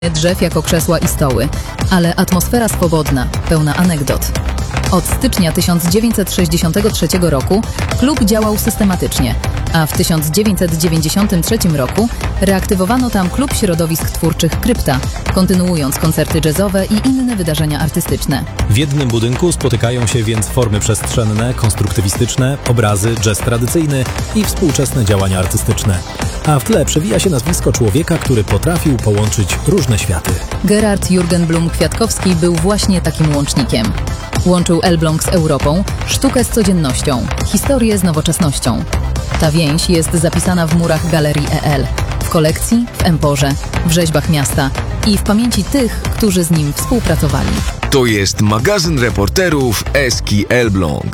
drzew jako krzesła i stoły, ale atmosfera swobodna, pełna anegdot. Od stycznia 1963 roku klub działał systematycznie, a w 1993 roku reaktywowano tam klub środowisk twórczych Krypta, kontynuując koncerty jazzowe i inne wydarzenia artystyczne. W jednym budynku spotykają się więc formy przestrzenne, konstruktywistyczne, obrazy, jazz tradycyjny i współczesne działania artystyczne. A w tle przewija się nazwisko człowieka, który potrafił połączyć różne światy. Gerard Jürgen Blum-Kwiatkowski był właśnie takim łącznikiem. Łączył Elbląg z Europą, sztukę z codziennością, historię z nowoczesnością. Ta więź jest zapisana w murach Galerii EL, w kolekcji, w Emporze, w rzeźbach miasta i w pamięci tych, którzy z nim współpracowali. To jest magazyn reporterów Eski Elbląg.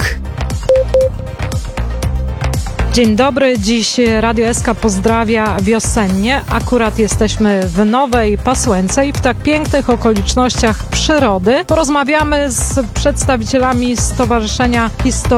Dzień dobry, dziś Radio SK pozdrawia wiosennie. Akurat jesteśmy w Nowej Pasłęce i w tak pięknych okolicznościach przyrody porozmawiamy z przedstawicielami Stowarzyszenia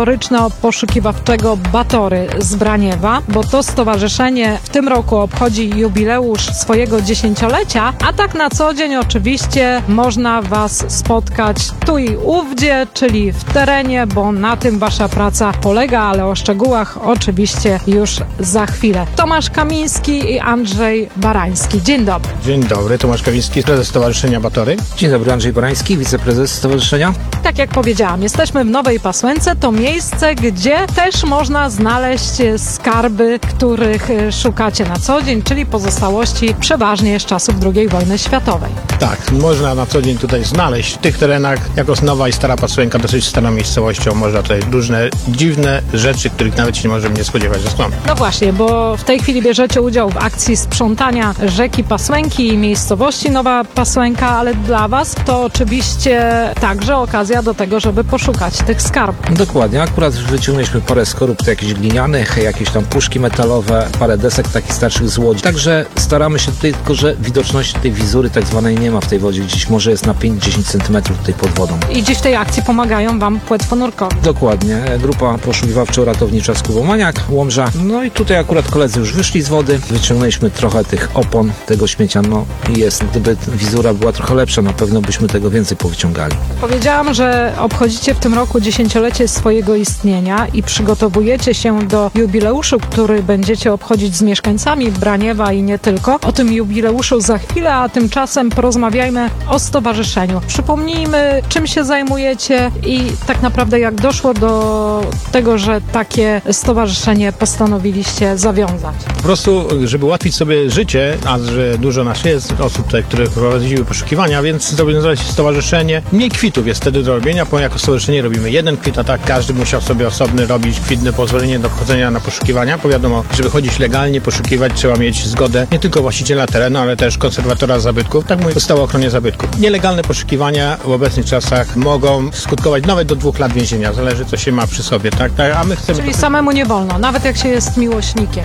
Historyczno-Poszukiwawczego Batory z Braniewa, bo to stowarzyszenie w tym roku obchodzi jubileusz swojego 10-lecia, a tak na co dzień oczywiście można Was spotkać tu i ówdzie, czyli w terenie, bo na tym Wasza praca polega, ale o szczegółach oczywiście już za chwilę. Tomasz Kamiński i Andrzej Barański. Dzień dobry. Dzień dobry, Tomasz Kamiński, prezes Stowarzyszenia Batory. Dzień dobry, Andrzej Barański, wiceprezes Stowarzyszenia. Tak jak powiedziałam, jesteśmy w Nowej Pasłęce. To miejsce, gdzie też można znaleźć skarby, których szukacie na co dzień, czyli pozostałości przeważnie z czasów II wojny światowej. Tak, można na co dzień tutaj znaleźć w tych terenach, jako Nowa i Stara Pasłęka, dosyć starą miejscowością, można tutaj różne dziwne rzeczy, których nawet się nie możemy nie spodziewać, że są. No właśnie, bo w tej chwili bierzecie udział w akcji sprzątania rzeki Pasłęki i miejscowości Nowa Pasłęka, ale dla Was to oczywiście także okazja do tego, żeby poszukać tych skarbów. Dokładnie, akurat wyciągnęliśmy parę skorup jakichś glinianych, jakieś tam puszki metalowe, parę desek takich starszych z łodzi. Także staramy się tutaj, tylko że widoczności tej wizury tak zwanej nie ma w tej wodzie. Gdzieś może jest na 5-10 cm tutaj pod wodą. I dziś w tej akcji pomagają Wam płetwonurkowie. Dokładnie, grupa poszukiwawczo-ratownicza Skubomaniak, Łomża. No i tutaj akurat koledzy już wyszli z wody, wyciągnęliśmy trochę tych opon, tego śmiecia, no i jest. Gdyby wizura była trochę lepsza, na pewno byśmy tego więcej powyciągali. Powiedziałam, że obchodzicie w tym roku 10-lecie swojego istnienia i przygotowujecie się do jubileuszu, który będziecie obchodzić z mieszkańcami Braniewa i nie tylko. O tym jubileuszu za chwilę, a tymczasem porozmawiajmy o stowarzyszeniu. Przypomnijmy, czym się zajmujecie i tak naprawdę jak doszło do tego, że takie stowarzyszenie postanowiliście zawiązać. Po prostu, żeby ułatwić sobie życie, a że dużo nas jest osób tutaj, które prowadziły poszukiwania, więc zawiązać stowarzyszenie. Mniej kwitów jest wtedy do robienia, bo jako stowarzyszenie robimy jeden kwit, a tak każdy musiał sobie osobny robić kwitne pozwolenie do wchodzenia na poszukiwania, bo wiadomo, żeby chodzić legalnie, poszukiwać, trzeba mieć zgodę nie tylko właściciela terenu, ale też konserwatora zabytków, tak mówię, ustawa o ochronie zabytków. Nielegalne poszukiwania w obecnych czasach mogą skutkować nawet do 2 lat więzienia, zależy co się ma przy sobie, tak? A my chcemy... Czyli samemu nie wolno, nawet jak się jest miłośnikiem.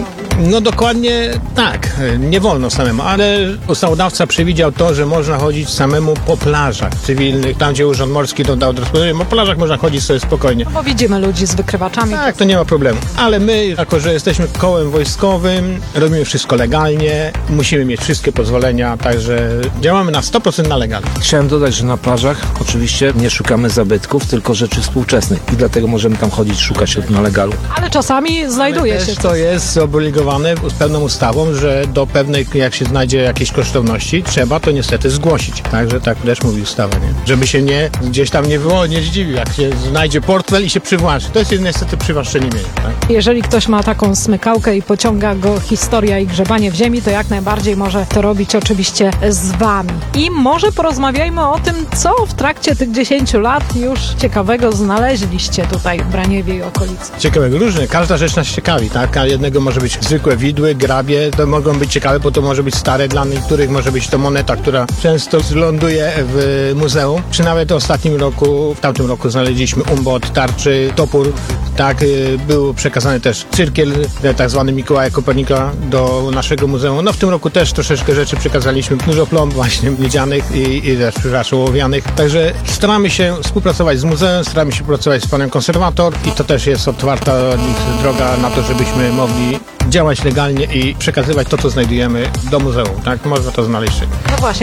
No dokładnie tak, nie wolno samemu, ale ustawodawca przewidział to, że można chodzić samemu po plażach cywilnych, tam gdzie Urząd Morski to dał dyspozycję, po plażach można chodzić sobie spokojnie. No bo widzimy ludzi z wykrywaczami. Tak, to nie ma problemu. Ale my, jako że jesteśmy kołem wojskowym, robimy wszystko legalnie, musimy mieć wszystkie pozwolenia, także działamy na 100% na legalnie. Chciałem dodać, że na plażach oczywiście nie szukamy zabytków, tylko rzeczy współczesnych i dlatego możemy tam chodzić, szukać na legalu. Ale czasami znajduje się. To jest zobligowane z pewną ustawą, że do pewnej, jak się znajdzie jakieś kosztowności, trzeba to niestety zgłosić. Także tak też mówi ustawa, nie? Żeby się gdzieś tam nie zdziwił, jak się znajdzie portfel i się przywłaszczy. To jest niestety przywłaszczenie mienia, tak? Jeżeli ktoś ma taką smykałkę i pociąga go historia i grzebanie w ziemi, to jak najbardziej może to robić oczywiście z Wami. I może porozmawiajmy o tym, co w trakcie tych 10 lat już ciekawego znaleźliście tutaj w Braniewie i okolicy. Ciekawego, różne. Każda rzecz nas ciekawi, tak? A jednego może być zwykłe widły, grabie, to mogą być ciekawe, bo to może być stare, dla niektórych może być to moneta, która często ląduje w muzeum. Czy nawet w tamtym roku znaleźliśmy umbot, tarczy, topór, tak? Był przekazany też cyrkiel, tak zwany Mikołaja Kopernika do naszego muzeum. No w tym roku też troszeczkę rzeczy przekazaliśmy, dużo plomb właśnie miedzianych i też ołowianych. Także staramy się współpracować z muzeum, staramy się pracować z panem konserwator i to też jest otwarta droga na to, żebyśmy mogli działać legalnie i przekazywać to, co znajdujemy do muzeum. Tak? Można to znaleźć. No właśnie.